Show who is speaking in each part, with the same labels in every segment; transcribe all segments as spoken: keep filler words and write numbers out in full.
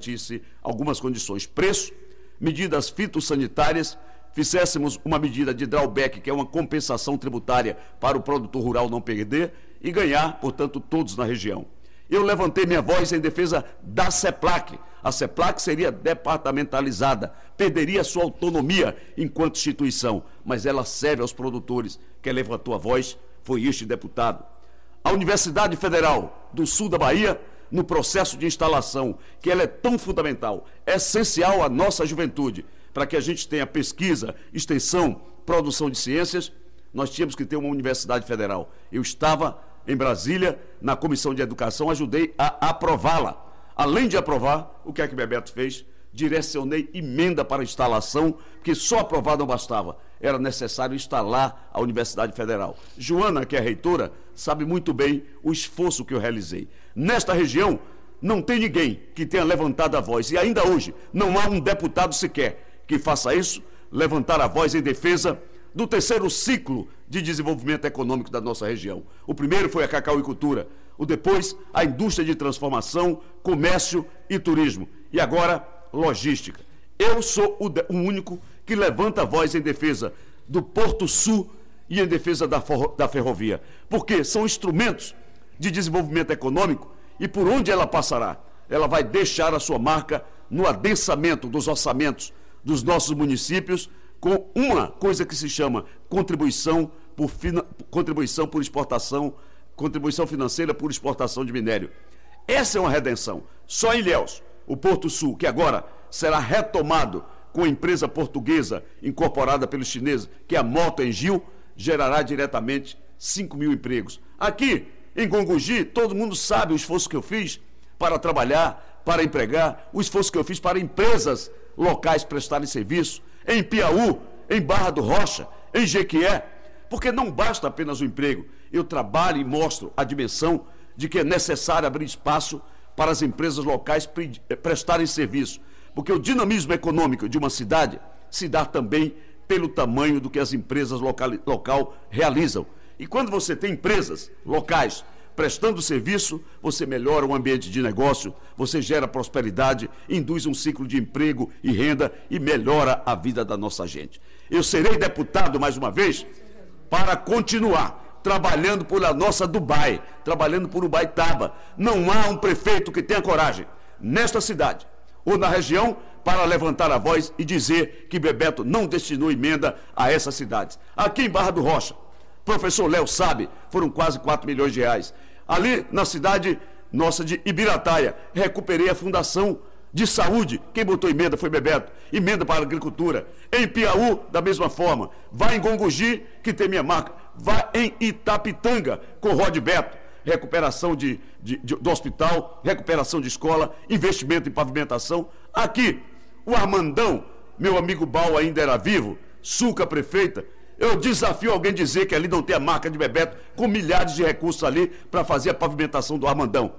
Speaker 1: garantisse algumas condições: preço, medidas fitossanitárias, fizéssemos uma medida de drawback, que é uma compensação tributária para o produtor rural não perder e ganhar, portanto, todos na região. Eu levantei minha voz em defesa da CEPLAC. A CEPLAC seria departamentalizada, perderia sua autonomia enquanto instituição, mas ela serve aos produtores. Quem levantou a voz foi este deputado. A Universidade Federal do Sul da Bahia, no processo de instalação, que ela é tão fundamental, é essencial à nossa juventude, para que a gente tenha pesquisa, extensão, produção de ciências, nós tínhamos que ter uma universidade federal. Eu estava em Brasília, na Comissão de Educação, ajudei a aprová-la. Além de aprovar, o que é que Bebeto fez? Direcionei emenda para a instalação, porque só aprovar não bastava, era necessário instalar a Universidade Federal. Joana, que é reitora, sabe muito bem o esforço que eu realizei. Nesta região, não tem ninguém que tenha levantado a voz, e ainda hoje não há um deputado sequer que faça isso, levantar a voz em defesa do terceiro ciclo de desenvolvimento econômico da nossa região. O primeiro foi a cacauicultura, o depois a indústria de transformação, comércio e turismo, e agora logística. Eu sou o, de, o único que levanta a voz em defesa do Porto Sul e em defesa da, for, da ferrovia, porque são instrumentos de desenvolvimento econômico e por onde ela passará, ela vai deixar a sua marca no adensamento dos orçamentos dos nossos municípios, com uma coisa que se chama contribuição por, fina, contribuição por exportação, contribuição financeira por exportação de minério. Essa é uma redenção. Só em Ilhéus, o Porto Sul, que agora será retomado com a empresa portuguesa incorporada pelos chineses, que é a Mota-Engil, gerará diretamente cinco mil empregos. Aqui, em Gongogi, todo mundo sabe o esforço que eu fiz para trabalhar, para empregar, o esforço que eu fiz para empresas locais prestarem serviço, em Piauí, em Barra do Rocha, em Jequié, porque não basta apenas o emprego. Eu trabalho e mostro a dimensão de que é necessário abrir espaço para as empresas locais pre prestarem serviço, porque o dinamismo econômico de uma cidade se dá também pelo tamanho do que as empresas local, local realizam. E quando você tem empresas locais prestando serviço, você melhora o ambiente de negócio, você gera prosperidade, induz um ciclo de emprego e renda e melhora a vida da nossa gente. Eu serei deputado, mais uma vez, para continuar trabalhando por a nossa Dubai, trabalhando por Ubaitaba. Não há um prefeito que tenha coragem, nesta cidade ou na região, para levantar a voz e dizer que Bebeto não destinou emenda a essas cidades. Aqui em Barra do Rocha, professor Léo sabe, foram quase quatro milhões de reais. Ali na cidade nossa de Ibirataia, recuperei a Fundação de Saúde. Quem botou emenda foi Bebeto. Emenda para a agricultura. Em Piauí, da mesma forma. Vai em Gongogi, que tem minha marca. Vai em Itapitanga, com Rod Beto. Recuperação de, de, de, do hospital, recuperação de escola, investimento em pavimentação. Aqui, o Armandão, meu amigo Bal ainda era vivo, Suca prefeita. Eu desafio alguém a dizer que ali não tem a marca de Bebeto, com milhares de recursos ali para fazer a pavimentação do Armandão.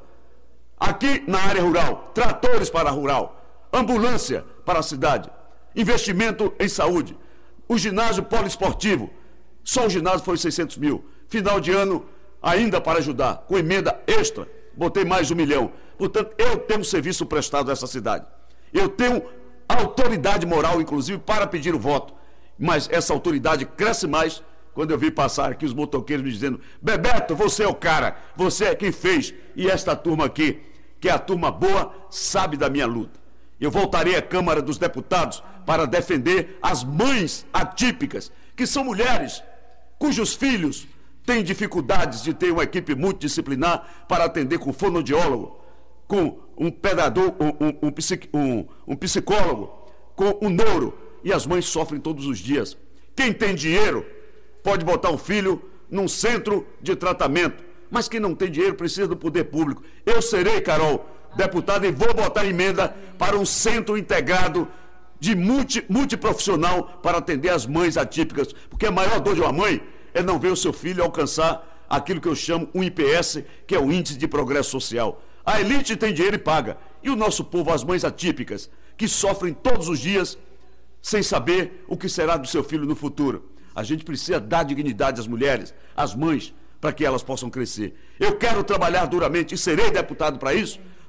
Speaker 1: Aqui na área rural, tratores para a rural, ambulância para a cidade, investimento em saúde, o ginásio poliesportivo, só o ginásio foi seiscentos mil. Final de ano, ainda para ajudar, com emenda extra, botei mais de um milhão. Portanto, eu tenho serviço prestado a essa cidade. Eu tenho autoridade moral, inclusive, para pedir o voto. Mas essa autoridade cresce mais quando eu vi passar aqui os motoqueiros me dizendo: Bebeto, você é o cara, você é quem fez. E esta turma aqui, que é a turma boa, sabe da minha luta. Eu voltarei à Câmara dos Deputados para defender as mães atípicas, que são mulheres cujos filhos têm dificuldades de ter uma equipe multidisciplinar para atender com fonoaudiólogo, com um pedador, um, um, um, psic, um, um psicólogo, com um neuro. E as mães sofrem todos os dias. Quem tem dinheiro pode botar um filho num centro de tratamento, mas quem não tem dinheiro precisa do poder público. Eu serei, Carol, deputado, e vou botar emenda para um centro integrado de multi, multiprofissional para atender as mães atípicas, porque a maior dor de uma mãe é não ver o seu filho alcançar aquilo que eu chamo um I P S, que é o Índice de Progresso Social. A elite tem dinheiro e paga, e o nosso povo, as mães atípicas, que sofrem todos os dias sem saber o que será do seu filho no futuro. A gente precisa dar dignidade às mulheres, às mães, para que elas possam crescer. Eu quero trabalhar duramente e serei deputado para isso,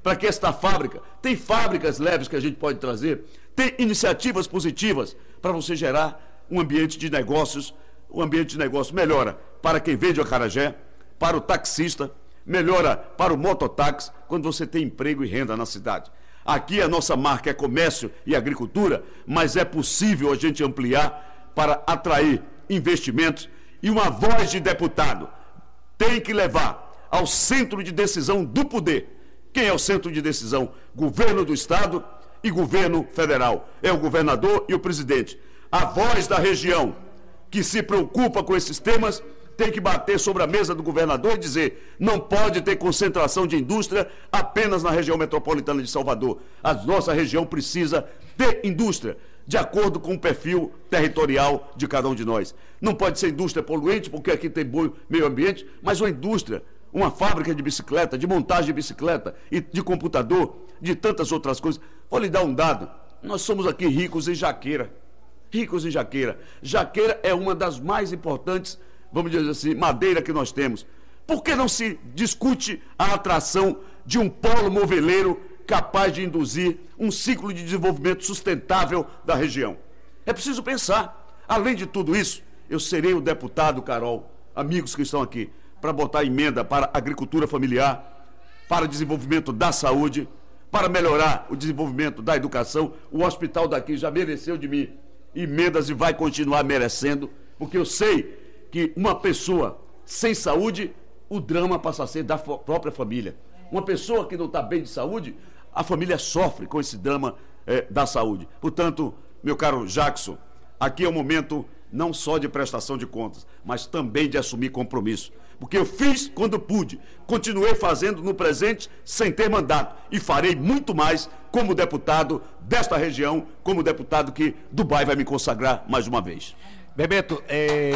Speaker 1: para que esta fábrica, tem fábricas leves que a gente pode trazer, tem iniciativas positivas para você gerar um ambiente de negócios, um ambiente de negócio melhora para quem vende o acarajé, para o taxista, melhora para o mototáxi, quando você tem emprego e renda na cidade. Aqui a nossa marca é comércio e agricultura, mas é possível a gente ampliar para atrair investimentos, e uma voz de deputado tem que levar ao centro de decisão do poder. Quem é o centro de decisão? Governo do Estado e governo federal. É o governador e o presidente. A voz da região que se preocupa com esses temas tem que bater sobre a mesa do governador e dizer: não pode ter concentração de indústria apenas na região metropolitana de Salvador. A nossa região precisa ter indústria de acordo com o perfil territorial de cada um de nós. Não pode ser indústria poluente, porque aqui tem bom meio ambiente, mas uma indústria, uma fábrica de bicicleta, de montagem de bicicleta e de computador, de tantas outras coisas. Vou lhe dar um dado: nós somos aqui ricos em jaqueira. Ricos em jaqueira. Jaqueira é uma das mais importantes, vamos dizer assim, madeira que nós temos. Por que não se discute a atração de um polo moveleiro capaz de induzir um ciclo de desenvolvimento sustentável da região? É preciso pensar. Além de tudo isso, eu serei o deputado, Carol, amigos que estão aqui, para botar emenda para a agricultura familiar, para desenvolvimento da saúde, para melhorar o desenvolvimento da educação. O hospital daqui já mereceu de mim emendas e vai continuar merecendo, porque eu sei que uma pessoa sem saúde, o drama passa a ser da própria família. Uma pessoa que não está bem de saúde, a família sofre com esse drama é, da saúde. Portanto, meu caro Jackson, aqui é o momento não só de prestação de contas, mas também de assumir compromisso. Porque eu fiz quando pude, continuei fazendo no presente sem ter mandato, e farei muito mais como deputado desta região, como deputado que Dubai vai me consagrar mais uma vez.
Speaker 2: Bebeto, é,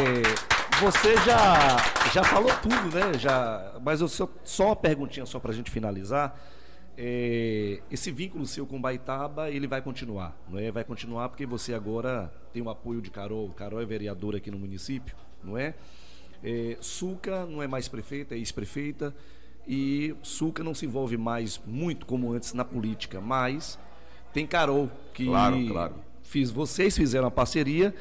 Speaker 2: você já, já falou tudo, né? Já, mas eu só, só uma perguntinha só para a gente finalizar. É, esse vínculo seu com Baitaba, ele vai continuar, não é? Vai continuar porque você agora tem o apoio de Carol. Carol é vereadora aqui no município, não é? É, Suca não é mais prefeita, é ex-prefeita, e Suca não se envolve mais muito como antes na política, mas tem Carol, que
Speaker 1: claro, claro.
Speaker 2: Fiz, vocês fizeram a parceria,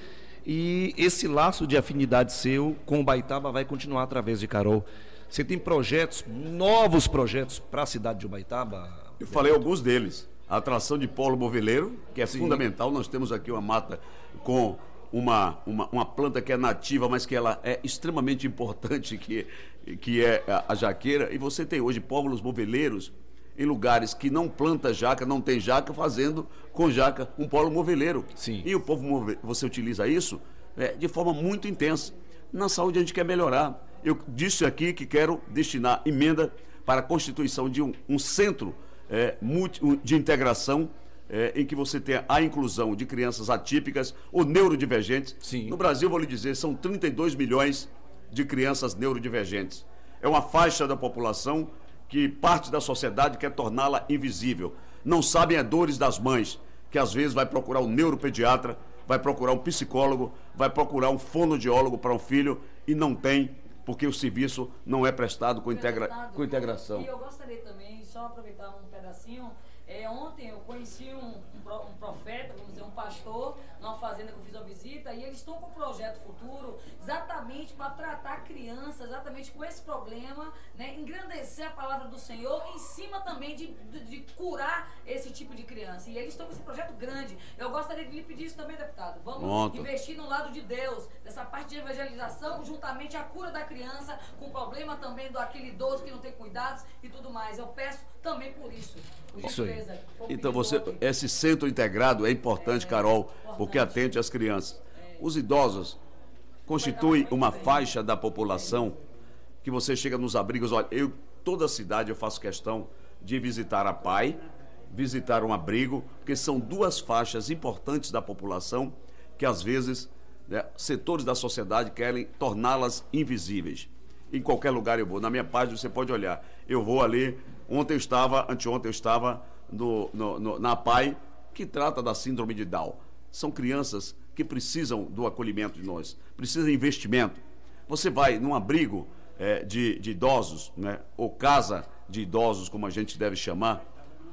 Speaker 2: e esse laço de afinidade seu com o Baitaba vai continuar através de Carol. Você tem projetos, novos projetos para a cidade de Ubaitaba?
Speaker 1: Eu falei alguns deles. A atração de polo moveleiro, que é
Speaker 2: Sim.
Speaker 1: fundamental. Nós temos aqui uma mata com uma, uma, uma planta que é nativa, mas que ela é extremamente importante, que, que é a, a jaqueira. E você tem hoje póvolos moveleiros em lugares que não planta jaca, não tem jaca, fazendo com jaca um polo moveleiro.
Speaker 2: Sim.
Speaker 1: E o povo, você utiliza isso é, de forma muito intensa. Na saúde a gente quer melhorar. Eu disse aqui que quero destinar emenda para a constituição de um, um centro é, multi, de integração é, em que você tenha a inclusão de crianças atípicas ou neurodivergentes.
Speaker 2: Sim.
Speaker 1: No Brasil, vou lhe dizer, são trinta e dois milhões de crianças neurodivergentes. É uma faixa da população que parte da sociedade quer torná-la invisível. Não sabem as dores das mães, que às vezes vai procurar um neuropediatra, vai procurar um psicólogo, vai procurar um fonoaudiólogo para um filho e não tem, porque o serviço não é prestado com, integra... com integração.
Speaker 3: E eu gostaria também, só aproveitar um pedacinho, é, ontem eu conheci um, um, um profeta, vamos dizer, um pastor, numa fazenda que eu fiz uma visita, e eles estão com um projeto futuro exatamente para tratar crianças, exatamente com esse problema, né, engrandecer a palavra do Senhor, em cima também de, de, de curar esse tipo de criança. E eles estão com esse projeto grande. Eu gostaria de lhe pedir isso também, deputado. Vamos
Speaker 1: Pronto.
Speaker 3: investir no lado de Deus, dessa parte de evangelização, juntamente à cura da criança, com o problema também do aquele idoso que não tem cuidados e tudo mais. Eu peço também por isso. Por
Speaker 2: Isso aí.
Speaker 3: gentileza. Vou
Speaker 1: Então,
Speaker 3: pedir
Speaker 1: você,
Speaker 3: ontem.
Speaker 1: esse centro integrado é importante, Carol, porque atende às crianças. Os idosos constituem uma faixa da população que você chega nos abrigos. Olha, eu, toda a cidade eu faço questão de visitar a P A I, visitar um abrigo, porque são duas faixas importantes da população que, às vezes, né, setores da sociedade querem torná-las invisíveis. Em qualquer lugar eu vou. Na minha página você pode olhar. Eu vou ali. Ontem eu estava, anteontem eu estava no, no, no, na P A I, que trata da síndrome de Down. São crianças que precisam do acolhimento de nós, precisam de investimento. Você vai num abrigo é, de, de idosos, né, ou casa de idosos, como a gente deve chamar,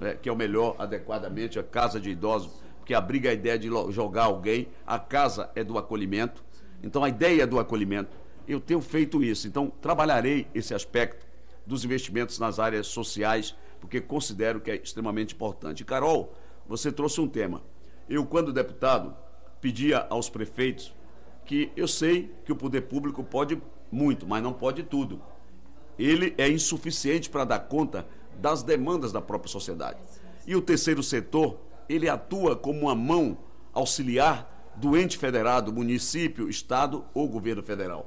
Speaker 1: né, que é o melhor, adequadamente, a casa de idosos, porque abriga a ideia de jogar alguém, a casa é do acolhimento, então a ideia é do acolhimento. Eu tenho feito isso, então trabalharei esse aspecto dos investimentos nas áreas sociais, porque considero que é extremamente importante. E, Carol, você trouxe um tema. Eu, quando deputado, pedia aos prefeitos que eu sei que o poder público pode muito, mas não pode tudo. Ele é insuficiente para dar conta das demandas da própria sociedade. E o terceiro setor, ele atua como uma mão auxiliar do ente federado, município, estado ou governo federal.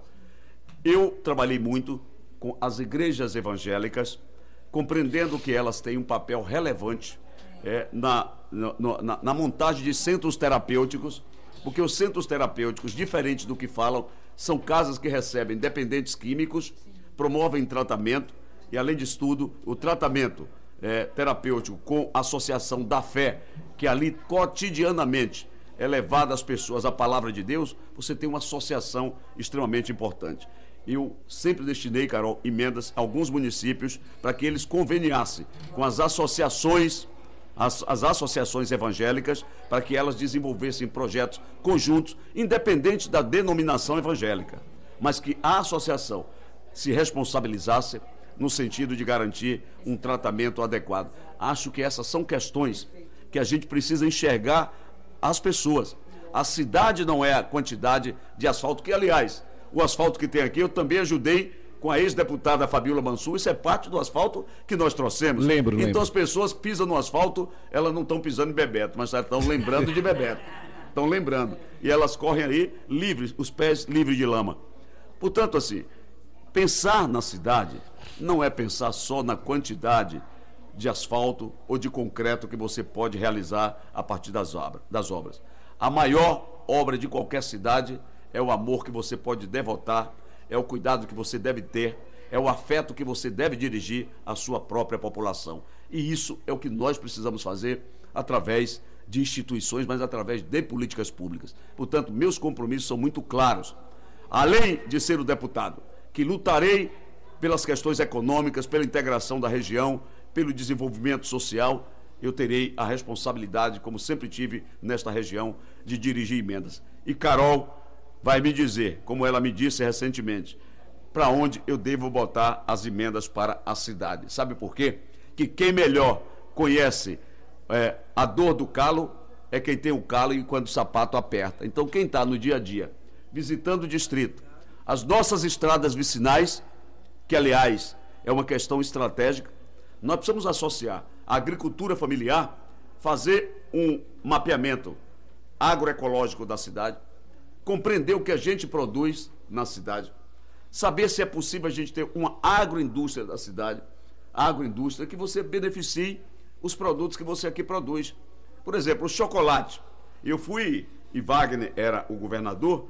Speaker 1: Eu trabalhei muito com as igrejas evangélicas, compreendendo que elas têm um papel relevante é, na, na, na montagem de centros terapêuticos, porque os centros terapêuticos, diferentes do que falam, são casas que recebem dependentes químicos, promovem tratamento e, além disso tudo, o tratamento é, terapêutico com associação da fé, que ali cotidianamente é levada às pessoas a palavra de Deus, você tem uma associação extremamente importante. Eu sempre destinei, Carol, emendas a alguns municípios para que eles conveniassem com as associações, as, as associações evangélicas, para que elas desenvolvessem projetos conjuntos, independente da denominação evangélica, mas que a associação se responsabilizasse no sentido de garantir um tratamento adequado. Acho que essas são questões que a gente precisa enxergar as pessoas. A cidade não é a quantidade de asfalto, que, aliás, o asfalto que tem aqui, eu também ajudei com a ex-deputada Fabiola Mansur, isso é parte do asfalto que nós trouxemos.
Speaker 2: Lembro,
Speaker 1: Então
Speaker 2: lembro.
Speaker 1: as pessoas que pisam no asfalto, elas não estão pisando em Bebeto, mas estão lembrando de Bebeto. Estão lembrando. E elas correm ali livres, os pés livres de lama. Portanto, assim, pensar na cidade não é pensar só na quantidade de asfalto ou de concreto que você pode realizar a partir das obras. Das obras. A maior obra de qualquer cidade é o amor que você pode devotar, é o cuidado que você deve ter, é o afeto que você deve dirigir à sua própria população. E isso é o que nós precisamos fazer através de instituições, mas através de políticas públicas. Portanto, meus compromissos são muito claros. Além de ser o deputado, que lutarei pelas questões econômicas, pela integração da região, pelo desenvolvimento social, eu terei a responsabilidade, como sempre tive nesta região, de dirigir emendas. E Carol vai me dizer, como ela me disse recentemente, para onde eu devo botar as emendas para a cidade. Sabe por quê? Que quem melhor conhece é, a dor do calo é quem tem o calo e quando o sapato aperta. Então, quem está no dia a dia, visitando o distrito, as nossas estradas vicinais, que, aliás, é uma questão estratégica, nós precisamos associar a agricultura familiar, fazer um mapeamento agroecológico da cidade, compreender o que a gente produz na cidade, saber se é possível a gente ter uma agroindústria da cidade, agroindústria que você beneficie os produtos que você aqui produz. Por exemplo, o chocolate. Eu fui, e Wagner era o governador,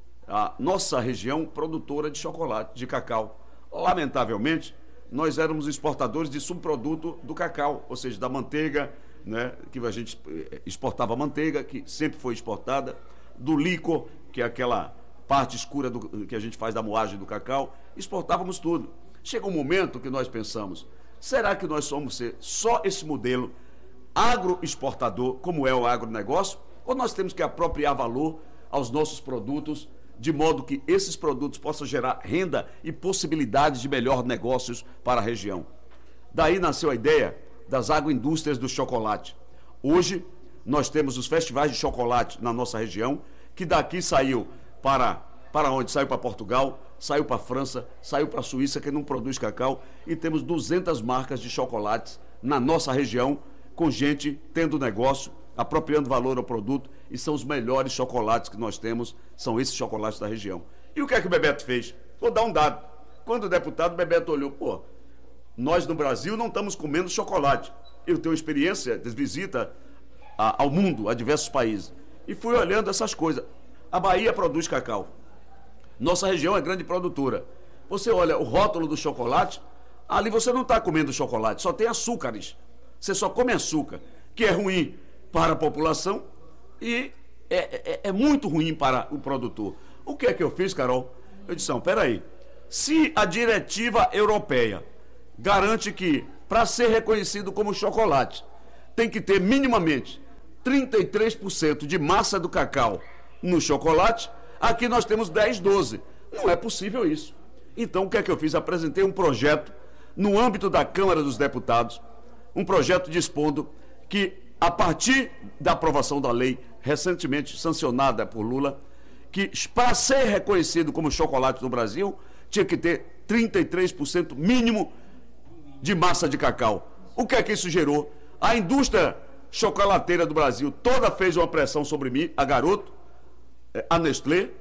Speaker 1: a nossa região produtora de chocolate, de cacau. Lamentavelmente, nós éramos exportadores de subproduto do cacau, ou seja, da manteiga, né, que a gente exportava manteiga, que sempre foi exportada, do licor, que é aquela parte escura do, que a gente faz da moagem do cacau, exportávamos tudo. Chega um momento que nós pensamos, será que nós somos ser só esse modelo agroexportador, como é o agronegócio, ou nós temos que apropriar valor aos nossos produtos, de modo que esses produtos possam gerar renda e possibilidades de melhores negócios para a região. Daí nasceu a ideia das agroindústrias do chocolate. Hoje, nós temos os festivais de chocolate na nossa região, que daqui saiu para, para onde? Saiu para Portugal, saiu para a França, saiu para a Suíça, que não produz cacau, e temos duzentas marcas de chocolates na nossa região, com gente tendo negócio, apropriando valor ao produto, e são os melhores chocolates que nós temos, são esses chocolates da região. E o que é que o Bebeto fez? Vou dar um dado. Quando o deputado, o Bebeto olhou, pô, nós no Brasil não estamos comendo chocolate. Eu tenho experiência de visita a, ao mundo, a diversos países, e fui olhando essas coisas. A Bahia produz cacau. Nossa região é grande produtora. Você olha o rótulo do chocolate, ali você não está comendo chocolate, só tem açúcares. Você só come açúcar, que é ruim para a população e é, é, é muito ruim para o produtor. O que é que eu fiz, Carol? Eu disse, não, peraí, se a diretiva europeia garante que, para ser reconhecido como chocolate, tem que ter minimamente trinta e três por cento de massa do cacau no chocolate, aqui nós temos dez, doze. Não é possível isso. Então, o que é que eu fiz? Apresentei um projeto no âmbito da Câmara dos Deputados, um projeto dispondo que, a partir da aprovação da lei, recentemente sancionada por Lula, que para ser reconhecido como chocolate no Brasil, tinha que ter trinta e três por cento mínimo de massa de cacau. O que é que isso gerou? A indústria chocolateira do Brasil toda fez uma pressão sobre mim, a Garoto, a Nestlé,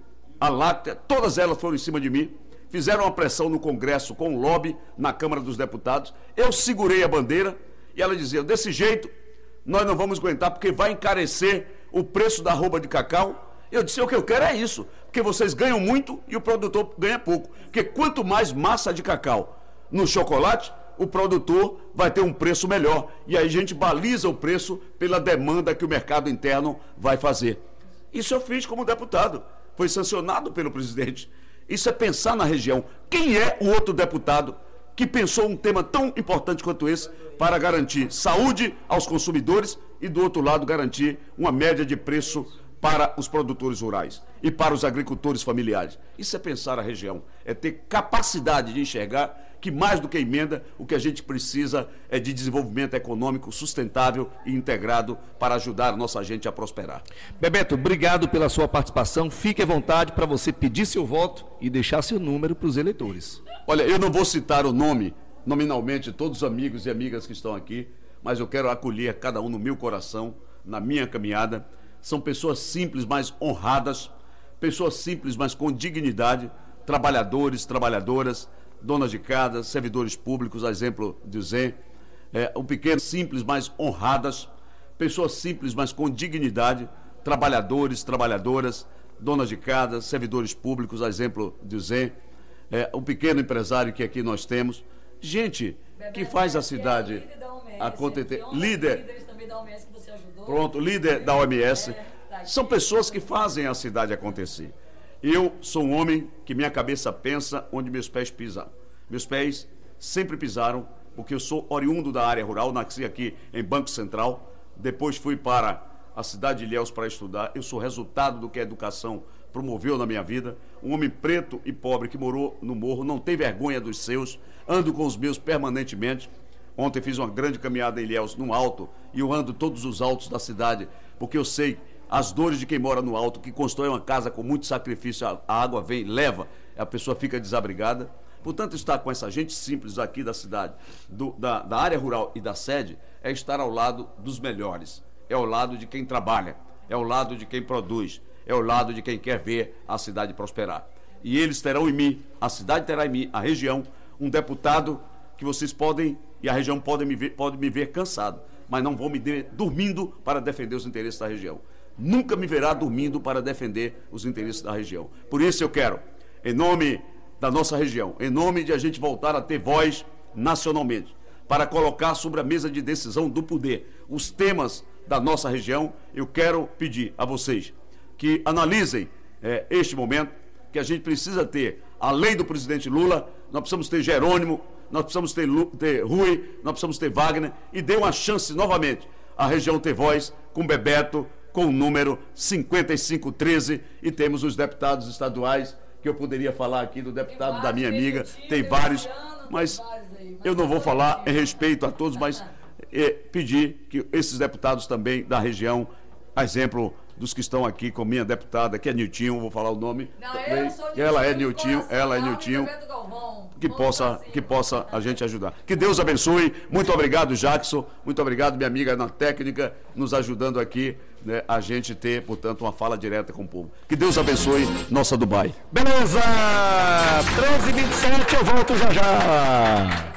Speaker 1: a Láctea, todas elas foram em cima de mim, fizeram uma pressão no Congresso com o lobby na Câmara dos Deputados. Eu segurei a bandeira e ela dizia, desse jeito nós não vamos aguentar porque vai encarecer o preço da arroba de cacau. Eu disse, o que eu quero é isso, porque vocês ganham muito e o produtor ganha pouco. Porque quanto mais massa de cacau no chocolate, o produtor vai ter um preço melhor. E aí a gente baliza o preço pela demanda que o mercado interno vai fazer. Isso eu fiz como deputado. Foi sancionado pelo presidente. Isso é pensar na região. Quem é o outro deputado que pensou um tema tão importante quanto esse para garantir saúde aos consumidores e, do outro lado, garantir uma média de preço para os produtores rurais e para os agricultores familiares? Isso é pensar a região, é ter capacidade de enxergar que, mais do que emenda, o que a gente precisa é de desenvolvimento econômico sustentável e integrado para ajudar a nossa gente a prosperar.
Speaker 2: Bebeto, obrigado pela sua participação. Fique à vontade para você pedir seu voto e deixar seu número para os eleitores.
Speaker 1: Olha, eu não vou citar o nome, nominalmente, de todos os amigos e amigas que estão aqui, mas eu quero acolher cada um no meu coração, na minha caminhada. São pessoas simples, mas honradas, pessoas simples, mas com dignidade, trabalhadores, trabalhadoras, donas de casa, servidores públicos, a exemplo de Zé, é, um pequeno, simples, mas honradas, pessoas simples, mas com dignidade, trabalhadores, trabalhadoras, donas de casa, servidores públicos, a exemplo de Zé, é, um pequeno empresário que aqui nós temos, gente que faz a cidade acontecer. Líder, pronto, líder da O M S, são pessoas que fazem a cidade acontecer. Eu sou um homem que minha cabeça pensa onde meus pés pisam. Meus pés sempre pisaram, porque eu sou oriundo da área rural, nasci aqui em Banco Central, depois fui para a cidade de Ilhéus para estudar. Eu sou resultado do que a educação promoveu na minha vida. Um homem preto e pobre que morou no morro, não tem vergonha dos seus, ando com os meus permanentemente. Ontem fiz uma grande caminhada em Ilhéus, no alto, e eu ando todos os altos da cidade, porque eu sei as dores de quem mora no alto, que constrói uma casa com muito sacrifício, a água vem, leva, a pessoa fica desabrigada. Portanto, estar com essa gente simples aqui da cidade, do, da, da área rural e da sede, é estar ao lado dos melhores, é ao lado de quem trabalha, é ao lado de quem produz, é ao lado de quem quer ver a cidade prosperar. E eles terão em mim, a cidade terá em mim, a região, um deputado que vocês podem, e a região pode me ver, pode me ver cansado, mas não vão me ver dormindo para defender os interesses da região. Nunca me verá dormindo para defender os interesses da região. Por isso eu quero, em nome da nossa região, em nome de a gente voltar a ter voz nacionalmente, para colocar sobre a mesa de decisão do poder os temas da nossa região, eu quero pedir a vocês que analisem é, este momento, que a gente precisa ter, além do presidente Lula, nós precisamos ter Jerônimo, nós precisamos ter, Lu, ter Rui, nós precisamos ter Wagner, e dê uma chance novamente à região ter voz com Bebeto, com o número cinquenta e cinco treze, e temos os deputados estaduais, que eu poderia falar aqui do deputado da minha amiga, tem vários, mas eu não vou falar em respeito a todos, mas é, pedir que esses deputados também da região, a exemplo dos que estão aqui com minha deputada, que é Niltinho, vou falar o nome. Não, também. Ela é Niltinho, ela é Niltinho, que possa, que possa a gente ajudar. Que Deus abençoe. Muito obrigado, Jackson. Muito obrigado, minha amiga na técnica, nos ajudando aqui, né, a gente ter, portanto, uma fala direta com o povo. Que Deus abençoe nossa Dubai.
Speaker 2: Beleza! treze e vinte e sete, eu volto já já.